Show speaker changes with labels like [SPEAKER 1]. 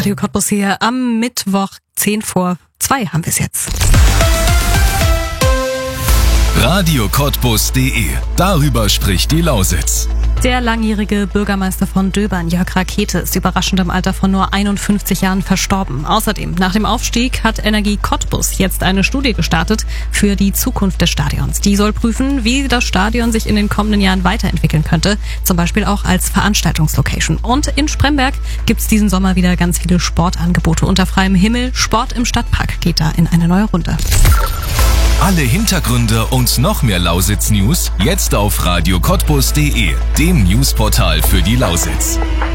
[SPEAKER 1] Radio Cottbus hier am Mittwoch 1:10 haben wir es jetzt.
[SPEAKER 2] radiocottbus.de. Darüber spricht die Lausitz.
[SPEAKER 1] Der langjährige Bürgermeister von Döbern, Jörg Rakete, ist überraschend im Alter von nur 51 Jahren verstorben. Außerdem, nach dem Aufstieg hat Energie Cottbus jetzt eine Studie gestartet für die Zukunft des Stadions. Die soll prüfen, wie das Stadion sich in den kommenden Jahren weiterentwickeln könnte, zum Beispiel auch als Veranstaltungslocation. Und in Spremberg gibt's diesen Sommer wieder ganz viele Sportangebote unter freiem Himmel. Sport im Stadtpark geht da in eine neue Runde.
[SPEAKER 2] Alle Hintergründe und noch mehr Lausitz-News jetzt auf radiocottbus.de, dem Newsportal für die Lausitz.